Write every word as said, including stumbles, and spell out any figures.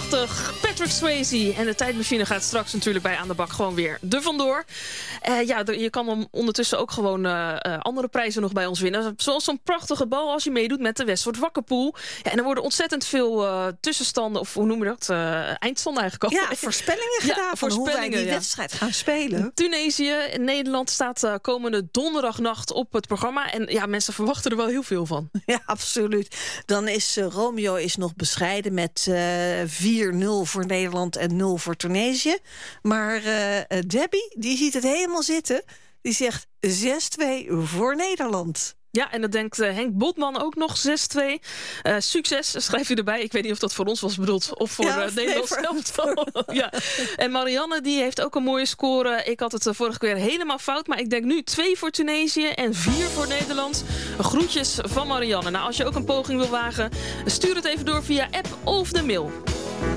Prachtig. Patrick Swayze. En de tijdmachine gaat straks natuurlijk bij Aan de Bak gewoon weer er vandoor. Uh, ja, je kan dan ondertussen ook gewoon uh, uh, andere prijzen nog bij ons winnen. Zoals zo'n prachtige bal als je meedoet met de Westwoord Wakkerpool. Ja, en er worden ontzettend veel uh, tussenstanden, of hoe noem je dat? Uh, eindstanden eigenlijk al. Ja, voorspellingen gedaan ja, van hoe wij die ja. wedstrijd gaan spelen. Tunesië in Nederland staat uh, komende donderdagnacht op het programma. En ja, mensen verwachten er wel heel veel van. Ja, absoluut. Dan is uh, Romeo is nog bescheiden met uh, vier nul voor Nederland en nul voor Tunesië. Maar uh, Debbie, die ziet het helemaal zitten. Die zegt zes twee voor Nederland. Ja, en dat denkt uh, Henk Botman ook nog zes twee. Uh, succes, schrijf je erbij. Ik weet niet of dat voor ons was bedoeld of voor ja, uh, Nederland zelf. Ja. En Marianne, die heeft ook een mooie score. Ik had het uh, vorige keer helemaal fout. Maar ik denk nu twee voor Tunesië en vier voor Nederland. Groetjes van Marianne. Nou, als je ook een poging wil wagen, stuur het even door via app of de mail.